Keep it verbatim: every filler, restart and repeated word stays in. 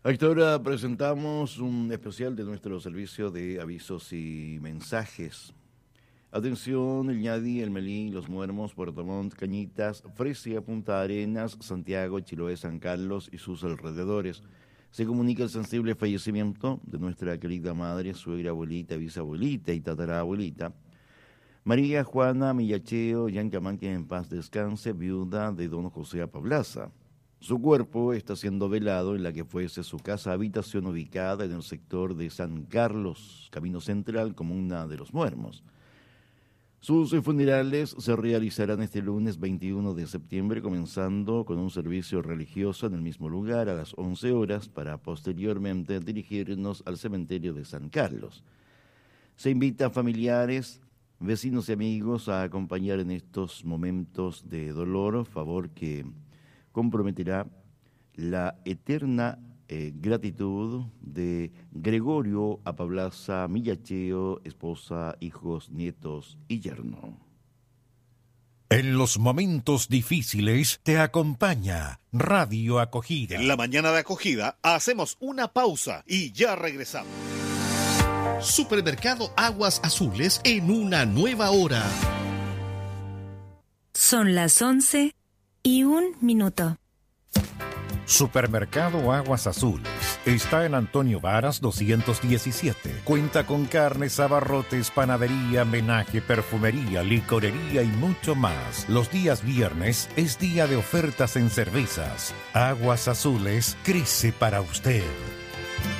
A esta hora presentamos un especial de nuestro servicio de avisos y mensajes. Atención, el Ñadi, el Melí, Los Muermos, Puerto Montt, Cañitas, Fresia, Punta Arenas, Santiago, Chiloé, San Carlos y sus alrededores. Se comunica el sensible fallecimiento de nuestra querida madre, suegra, abuelita, bisabuelita y tatarabuelita, María Juana Millacheo Yancamán, que en paz descanse, viuda de don José Apablaza. Su cuerpo está siendo velado en la que fuese su casa habitación ubicada en el sector de San Carlos, Camino Central, comuna de Los Muermos. Sus funerales se realizarán este lunes veintiuno de septiembre, comenzando con un servicio religioso en el mismo lugar a las once horas, para posteriormente dirigirnos al cementerio de San Carlos. Se invita a familiares, vecinos y amigos a acompañar en estos momentos de dolor, favor que comprometerá la eterna eh, gratitud de Gregorio Apablaza Millacheo, esposa, hijos, nietos y yerno. En los momentos difíciles te acompaña Radio Acogida. En la mañana de Acogida hacemos una pausa y ya regresamos. Supermercado Aguas Azules en una nueva hora. Son las once y un minuto. Supermercado Aguas Azules está en Antonio Varas doscientos diecisiete. Cuenta con carnes, abarrotes, panadería, menaje, perfumería, licorería y mucho más. Los días viernes es día de ofertas en cervezas. Aguas Azules crece para usted.